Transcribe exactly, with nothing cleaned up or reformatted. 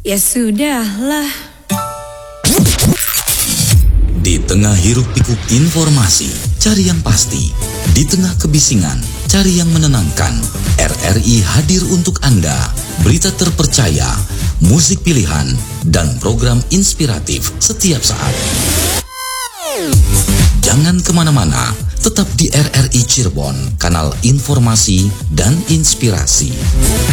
Ya sudahlah. Di tengah hiruk-pikuk informasi, cari yang pasti. Di tengah kebisingan, cari yang menenangkan. R R I hadir untuk Anda. Berita terpercaya, musik pilihan, dan program inspiratif setiap saat. Jangan kemana-mana, tetap di R R I Cirebon, kanal informasi dan inspirasi.